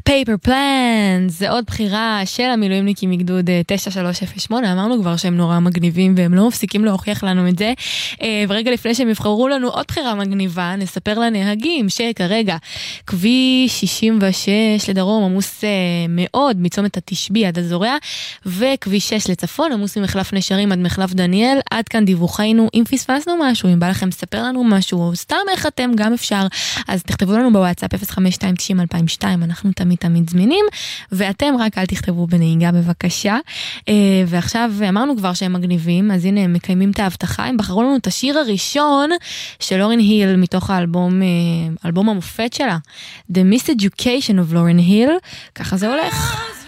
Paper Plans, זה עוד בחירה של המילואימניקים מגדוד 9308, אמרנו כבר שהם נורא מגניבים והם לא מפסיקים להוכיח לנו את זה, ורגע לפני שהם יבחרו לנו עוד בחירה מגניבה, נספר לנהגים שכרגע כביש 66 לדרום עמוס מאוד מצומת התשבי עד הזורע, וכביש 6 לצפון עמוס ממחלף נשרים עד מחלף דניאל. עד כאן דיווחנו. אם פספסנו משהו, אם בא לכם לספר לנו משהו, או סתם איך אתם, גם אפשר, אז תכתבו לנו בוואטסאפ 05290-2002, אנחנו תמיד זמינים, ואתם רק אל תכתבו בנהיגה בבקשה. ועכשיו אמרנו כבר שהם מגניבים, אז הנה הם מקיימים את ההבטחה, הם בחרו לנו את השיר הראשון של לורן היל מתוך האלבום המופת שלה, The Miseducation of Lauren Hill, ככה זה הולך.